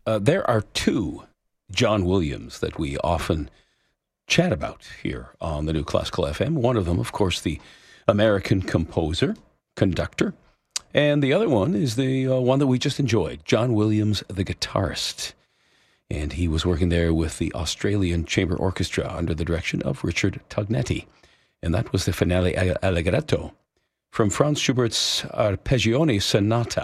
there are two John Williams that we often chat about here on the New Classical FM. One of them, of course, the American composer, conductor, and the other one is the one that we just enjoyed, John Williams, the guitarist. And he was working there with the Australian Chamber Orchestra under the direction of Richard Tognetti. And that was the Finale Allegretto from Franz Schubert's Arpeggione Sonata.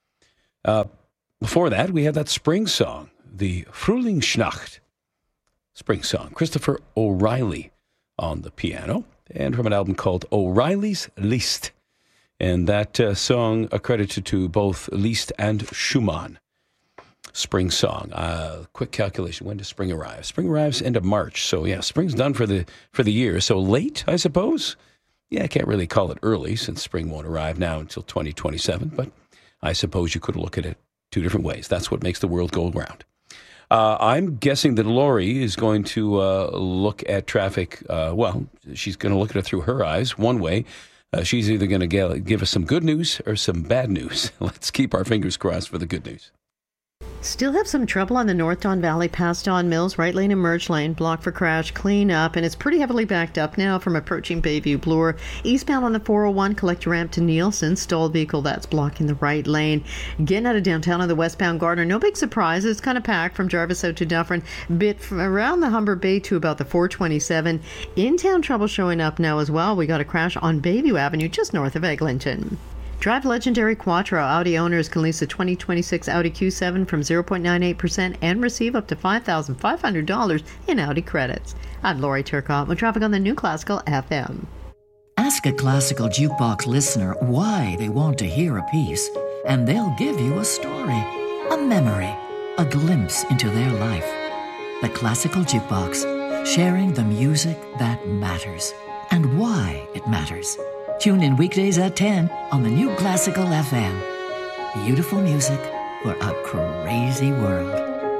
Before that, we had that spring song, the Frühlingsnacht spring song. Christopher O'Reilly on the piano, and from an album called O'Reilly's Liszt. And that song accredited to both Liszt and Schumann. Spring song. Quick calculation. When does spring arrive? Spring arrives end of March. So yeah, spring's done for the year. So late, I suppose. Yeah, I can't really call it early since spring won't arrive now until 2027. But I suppose you could look at it two different ways. That's what makes the world go round. I'm guessing that Lori is going to look at traffic. She's going to look at it through her eyes. One way, she's either going to give us some good news or some bad news. Let's keep our fingers crossed for the good news. Still have some trouble on the North Don Valley past Don Mills, right lane and merge lane, blocked for crash cleanup, and it's pretty heavily backed up now from approaching Bayview Bloor. Eastbound on the 401, collector ramp to Nielsen, stalled vehicle that's blocking the right lane. Getting out of downtown on the westbound Gardner, no big surprise, it's kind of packed from Jarvis out to Dufferin, bit from around the Humber Bay to about the 427. In-town trouble showing up now as well. We got a crash on Bayview Avenue just north of Eglinton. Drive legendary Quattro. Audi owners can lease a 2026 Audi Q7 from 0.98% and receive up to $5,500 in Audi credits. I'm Lori Turcotte with traffic on the New Classical FM. Ask a classical jukebox listener why they want to hear a piece, and they'll give you a story, a memory, a glimpse into their life. The Classical Jukebox, sharing the music that matters and why it matters. Tune in weekdays at 10 on the New Classical FM. Beautiful music for a crazy world.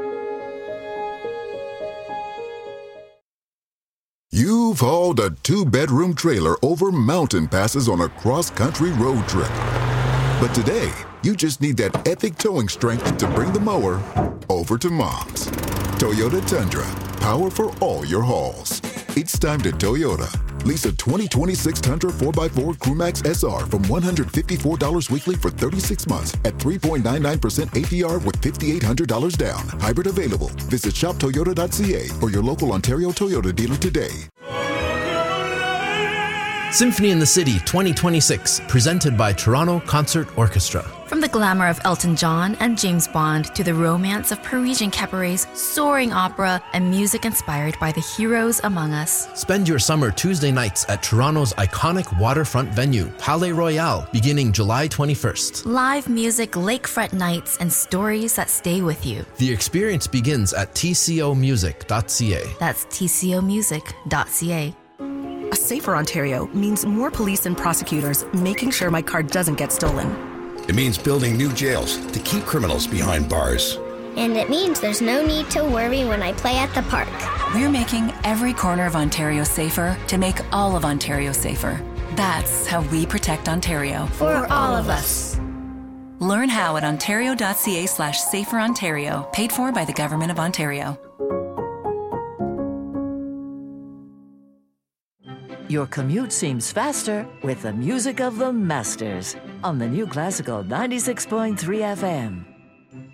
You've hauled a 2-bedroom trailer over mountain passes on a cross-country road trip. But today, you just need that epic towing strength to bring the mower over to Mom's. Toyota Tundra, power for all your hauls. It's time to Toyota. Lease a 2026 Tundra 4x4 Crewmax SR from $154 weekly for 36 months at 3.99% APR with $5,800 down. Hybrid available. Visit shoptoyota.ca or your local Ontario Toyota dealer today. Symphony in the City 2026, presented by Toronto Concert Orchestra. From the glamour of Elton John and James Bond to the romance of Parisian cabarets, soaring opera, and music inspired by the heroes among us. Spend your summer Tuesday nights at Toronto's iconic waterfront venue, Palais Royal, beginning July 21st. Live music, lakefront nights, and stories that stay with you. The experience begins at tcomusic.ca. That's tcomusic.ca. A safer Ontario means more police and prosecutors making sure my car doesn't get stolen. It means building new jails to keep criminals behind bars. And it means there's no need to worry when I play at the park. We're making every corner of Ontario safer to make all of Ontario safer. That's how we protect Ontario. For all of us. Learn how at ontario.ca/saferontario, paid for by the Government of Ontario. Your commute seems faster with the music of the masters on the New Classical 96.3 FM.